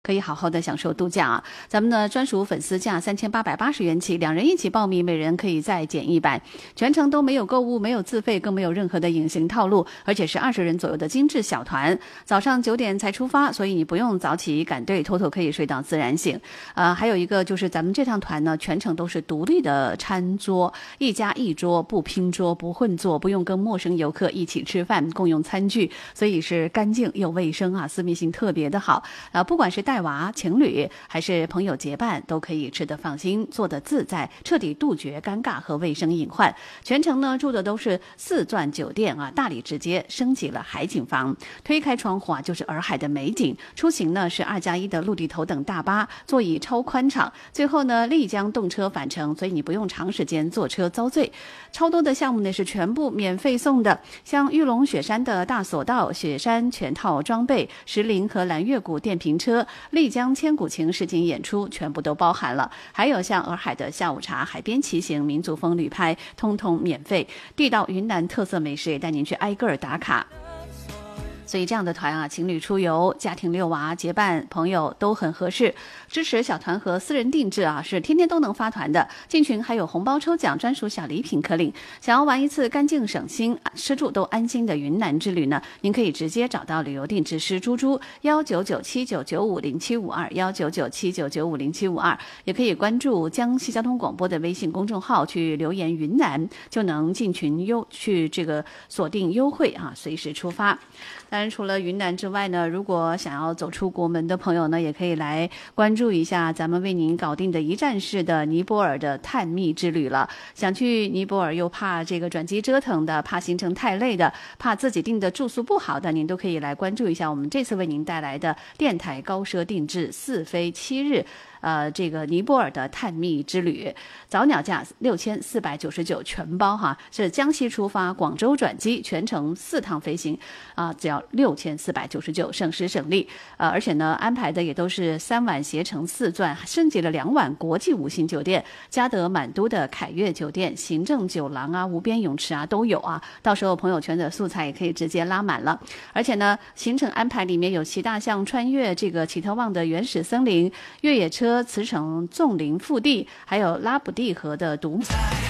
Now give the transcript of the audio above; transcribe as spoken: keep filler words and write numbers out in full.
可以好好的享受度假啊！咱们的专属粉丝价三千八百八十元起，两人一起报名，每人可以再减一百，全程都没有购物，没有自费，更没有任何的隐形套路，而且是二十人左右的精致小团。早上九点才出发，所以你不用早起赶队，妥妥可以睡到自然醒。呃，还有一个就是咱们这趟团呢，全程都是独立的餐桌，一家一桌，不拼桌，不混坐，不用跟陌生游客一起吃饭，共用餐具，所以是干净又卫生啊，私密性特别的好。呃，不管是带娃、情侣还是朋友结伴，都可以吃得放心，做得自在，彻底杜绝尴尬和卫生隐患。全程呢住的都是四钻酒店啊，大理直接升级了海景房，推开窗户啊就是洱海的美景。出行呢是二加一的陆地头等大巴，座椅超宽敞。最后呢丽江动车返程，所以你不用长时间坐车遭罪。超多的项目呢是全部免费送的，像玉龙雪山的大索道、雪山全套装备、石林和蓝月谷电瓶车、丽江千古情实景演出全部都包含了，还有像洱海的下午茶、海边骑行、民族风旅拍，通通免费。地道云南特色美食也带您去挨个儿打卡。所以这样的团啊，情侣出游、家庭遛娃、结伴朋友都很合适。支持小团和私人定制啊，是天天都能发团的。进群还有红包抽奖、专属小礼品可领。想要玩一次干净省心、吃住都安心的云南之旅呢，您可以直接找到旅游定制师猪猪幺九九七九九五零七五二幺九九七九九五零七五二，也可以关注江西交通广播的微信公众号去留言云南，就能进群优去这个锁定优惠啊，随时出发。当然，除了云南之外呢，如果想要走出国门的朋友呢，也可以来关注一下咱们为您搞定的一站式的尼泊尔的探秘之旅了。想去尼泊尔又怕这个转机折腾的，怕行程太累的，怕自己订的住宿不好的，您都可以来关注一下我们这次为您带来的电台高奢定制四飞七日。呃，这个尼泊尔的探秘之旅，早鸟价六千四百九十九全包哈，是江西出发，广州转机，全程四趟飞行，啊、呃，只要六千四百九十九，省时省力。呃，而且呢，安排的也都是三晚携程四钻，升级了两晚国际五星酒店，嘉德满都的凯悦酒店、行政酒廊啊、无边泳池啊都有啊。到时候朋友圈的素材也可以直接拉满了。而且呢，行程安排里面有骑大象穿越这个奇特旺的原始森林，越野车。慈城纵林腹地，还有拉卜地河的独木。